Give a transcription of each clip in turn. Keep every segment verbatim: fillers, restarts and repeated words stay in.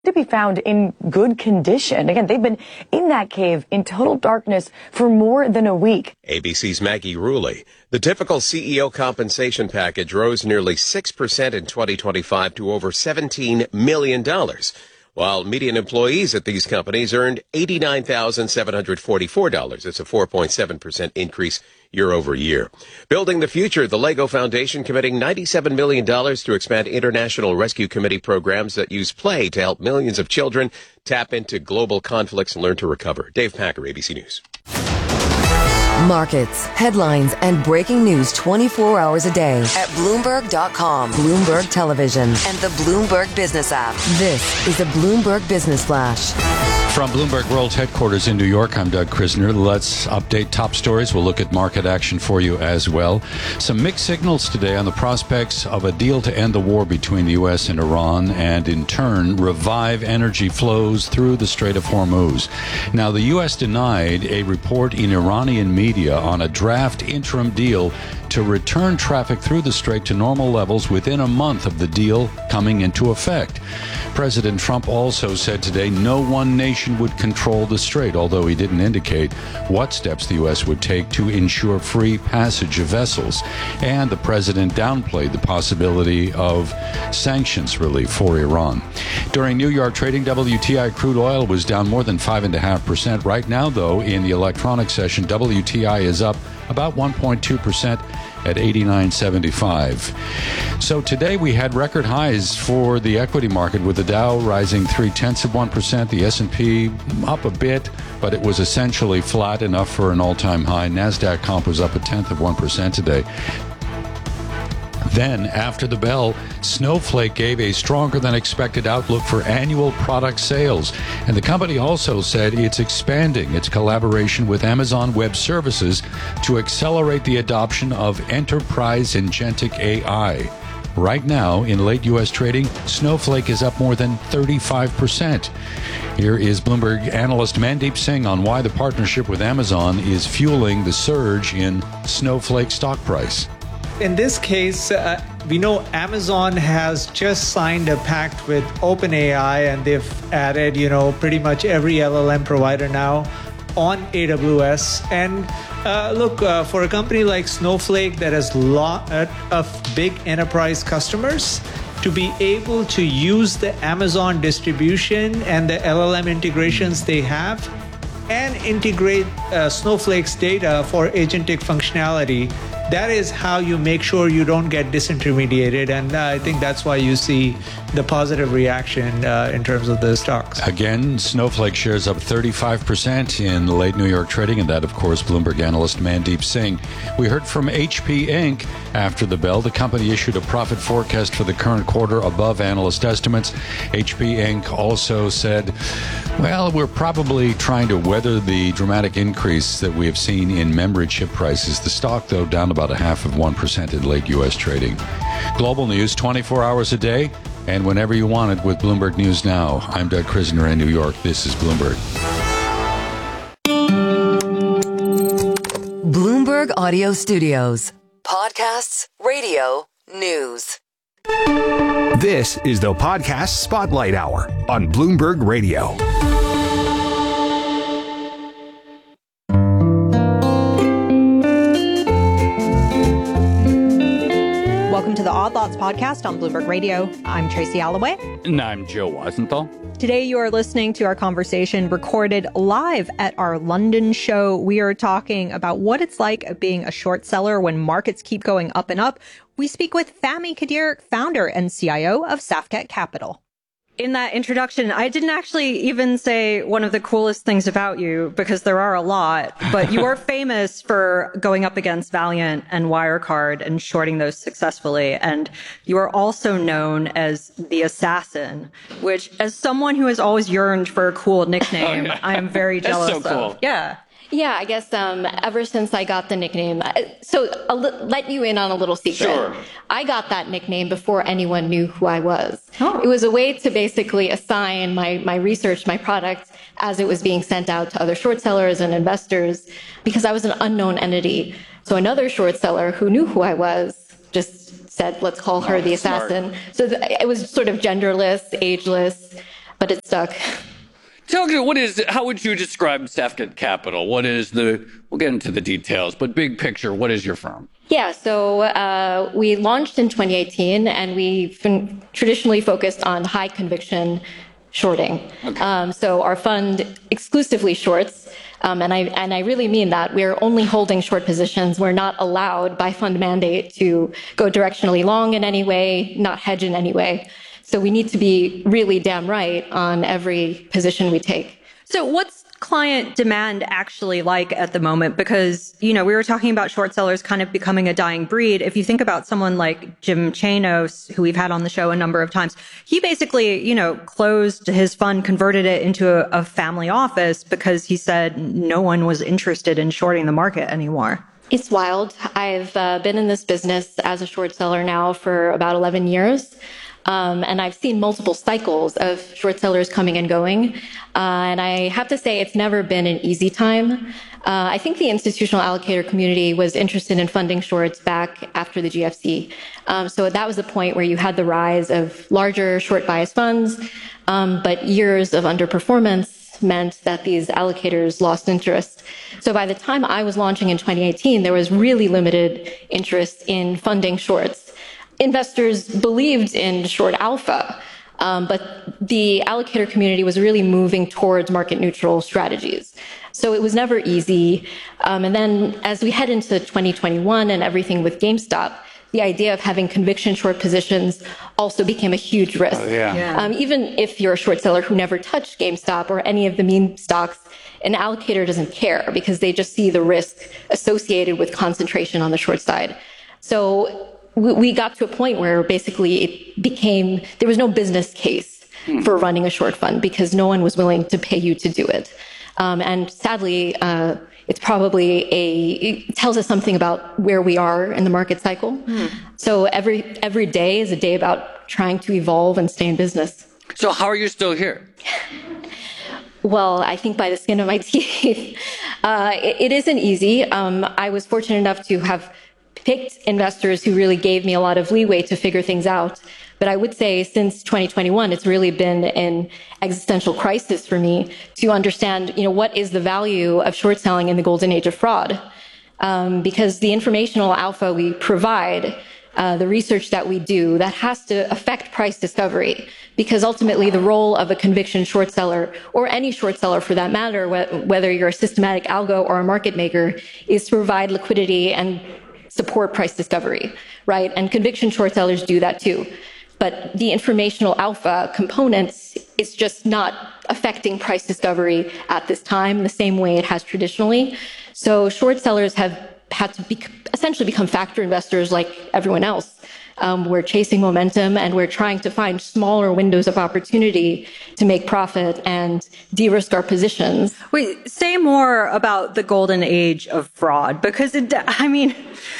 to be found in good condition. Again, they've been in that cave in total darkness for more than a week. A B C's Maggie Ruley. The typical C E O compensation package rose nearly six percent in twenty twenty-five to over seventeen million dollars, while median employees at these companies earned eighty-nine thousand seven hundred forty-four dollars. It's a four point seven percent increase year over year. Building the future, the Lego Foundation committing ninety-seven million dollars to expand International Rescue Committee programs that use play to help millions of children tap into global conflicts and learn to recover. Dave Packer, A B C News. Markets, headlines, and breaking news twenty-four hours a day at Bloomberg dot com, Bloomberg Television, and the Bloomberg Business app. This is the Bloomberg Business Flash. From Bloomberg World Headquarters in New York, I'm Doug Krisner. Let's update top stories. We'll look at market action for you as well. Some mixed signals today on the prospects of a deal to end the war between the U S and Iran and, in turn, revive energy flows through the Strait of Hormuz. Now, the U S denied a report in Iranian media on a draft interim deal to return traffic through the strait to normal levels within a month of the deal coming into effect. President Trump also said today no one nation would control the strait, although he didn't indicate what steps the U S would take to ensure free passage of vessels. And the president downplayed the possibility of sanctions relief for Iran. During New York trading, W T I crude oil was down more than five point five percent. Right now, though, in the electronic session, W T I is up about one point two percent at eighty-nine seventy-five. So today we had record highs for the equity market, with the Dow rising three-tenths of one percent, the S and P up a bit, but it was essentially flat, enough for an all-time high. NASDAQ comp was up a tenth of one percent today. Then, after the bell, Snowflake gave a stronger than expected outlook for annual product sales. And the company also said it's expanding its collaboration with Amazon Web Services to accelerate the adoption of enterprise agentic A I. Right now, in late U S trading, Snowflake is up more than thirty-five percent. Here is Bloomberg analyst Mandeep Singh on why the partnership with Amazon is fueling the surge in Snowflake stock price. In this case, uh, we know Amazon has just signed a pact with OpenAI, and they've added, you know, pretty much every L L M provider now on A W S. And uh, look, uh, for a company like Snowflake that has a lot of big enterprise customers, to be able to use the Amazon distribution and the L L M integrations they have and integrate uh, Snowflake's data for agentic functionality, that is how you make sure you don't get disintermediated. And uh, I think that's why you see the positive reaction uh, in terms of the stocks. Again, Snowflake shares up thirty-five percent in late New York trading, and that, of course, Bloomberg analyst Mandeep Singh. We heard from H P Incorporated after the bell. The company issued a profit forecast for the current quarter above analyst estimates. H P Incorporated also said, well, we're probably trying to weather the dramatic increase that we have seen in memory chip prices. The stock, though, down about a half of one percent in late U S trading. Global news twenty-four hours a day and whenever you want it with Bloomberg News Now. I'm Doug Krisner in New York. This is Bloomberg. Bloomberg Audio Studios. Podcasts, radio, news. This is the Podcast Spotlight Hour on Bloomberg Radio. Welcome to the Odd Lots podcast on Bloomberg Radio. I'm Tracy Alloway. And I'm Joe Weisenthal. Today you are listening to our conversation recorded live at our London show. We are talking about what it's like being a short seller when markets keep going up and up. We speak with Fahmi Kadir, founder and C I O of Safket Capital. In that introduction, I didn't actually even say one of the coolest things about you, because there are a lot, but you are famous for going up against Valiant and Wirecard and shorting those successfully. And you are also known as the Assassin, which, as someone who has always yearned for a cool nickname, oh, I am very jealous That's so cool. of. Yeah. Yeah, I guess um, ever since I got the nickname, so I'll let you in on a little secret. Sure. I got that nickname before anyone knew who I was. Oh. It was a way to basically assign my, my research, my product, as it was being sent out to other short sellers and investors, because I was an unknown entity. So another short seller who knew who I was just said, let's call her oh, the Assassin. Smart. So th- it was sort of genderless, ageless. but it stuck. Tell me, what is, how would you describe Safkett Capital? What is the, we'll get into the details, but big picture, what is your firm? Yeah, so uh, we launched in twenty eighteen, and we've been traditionally focused on high conviction shorting. Okay. Um, so our fund exclusively shorts, um, and I and I really mean that. We're only holding short positions. We're not allowed by fund mandate to go directionally long in any way, not hedge in any way. So we need to be really damn right on every position we take. So what's client demand actually like at the moment? Because, you know, we were talking about short sellers kind of becoming a dying breed. If you think about someone like Jim Chanos, who we've had on the show a number of times, he basically, you know, closed his fund, converted it into a, a family office because he said no one was interested in shorting the market anymore. It's wild. I've uh, been in this business as a short seller now for about eleven years. Um, and I've seen multiple cycles of short sellers coming and going. Uh, and I have to say, it's never been an easy time. Uh, I think the institutional allocator community was interested in funding shorts back after the G F C. Um, so that was the point where you had the rise of larger short bias funds, um, but years of underperformance meant that these allocators lost interest. So by the time I was launching in twenty eighteen, there was really limited interest in funding shorts. Investors believed in short alpha, um, but the allocator community was really moving towards market neutral strategies. So it was never easy. Um, and then as we head into twenty twenty-one and everything with GameStop, the idea of having conviction short positions also became a huge risk. Oh, yeah. Yeah. Um, even if you're a short seller who never touched GameStop or any of the meme stocks, an allocator doesn't care because they just see the risk associated with concentration on the short side. So we got to a point where basically it became, there was no business case hmm. for running a short fund because no one was willing to pay you to do it. Um, and sadly, uh, it's probably a, it tells us something about where we are in the market cycle. Hmm. So every, every day is a day about trying to evolve and stay in business. So how are you still here? Well, I think by the skin of my teeth. uh, it, it isn't easy. Um, I was fortunate enough to have picked investors who really gave me a lot of leeway to figure things out. But I would say since twenty twenty-one, it's really been an existential crisis for me to understand, you know, what is the value of short selling in the golden age of fraud? Um, because the informational alpha we provide, uh, the research that we do, that has to affect price discovery. Because ultimately the role of a conviction short seller, or any short seller for that matter, wh- whether you're a systematic algo or a market maker, is to provide liquidity and support price discovery, right? And conviction short sellers do that too. But the informational alpha components is just not affecting price discovery at this time the same way it has traditionally. So short sellers have had to be, essentially become factor investors like everyone else. Um, we're chasing momentum and we're trying to find smaller windows of opportunity to make profit and de-risk our positions. Wait, say more about the golden age of fraud, because it, I mean,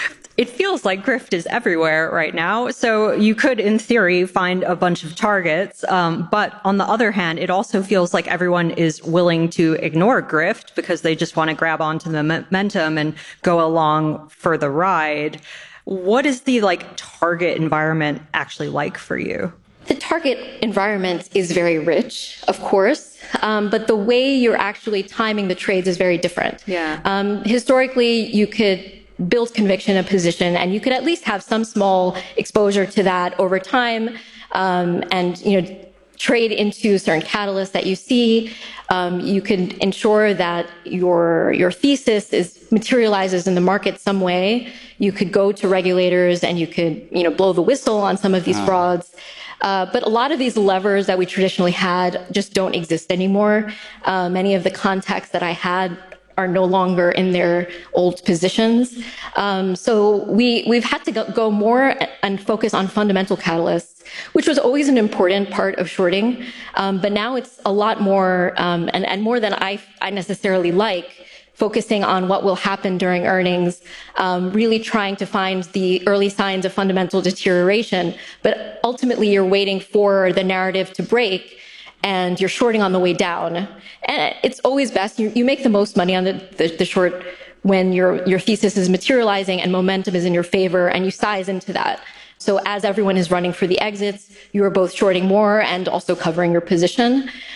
it feels like grift is everywhere right now. So you could, in theory, find a bunch of targets. Um, but on the other hand, it also feels like everyone is willing to ignore grift because they just want to grab onto the momentum and go along for the ride. What is the like target environment actually like for you? The target environment is very rich, of course, um, but the way you're actually timing the trades is very different. Yeah. Um, historically, you could build conviction in a position, and you could at least have some small exposure to that over time, um, and you know, trade into certain catalysts that you see. Um, you can ensure that your your thesis is materializes in the market some way. You could go to regulators and you could you know blow the whistle on some of these frauds. Uh, but a lot of these levers that we traditionally had just don't exist anymore. Uh, many of the contacts that I had are no longer in their old positions. Um, so we, we've had to go, go more and focus on fundamental catalysts, which was always an important part of shorting. Um, but now it's a lot more, um, and, and more than I, I necessarily like, focusing on what will happen during earnings, um, really trying to find the early signs of fundamental deterioration. But ultimately, you're waiting for the narrative to break, and you're shorting on the way down. And it's always best, you, you make the most money on the, the, the short when your, your thesis is materializing and momentum is in your favor, and you size into that. So as everyone is running for the exits, you are both shorting more and also covering your position.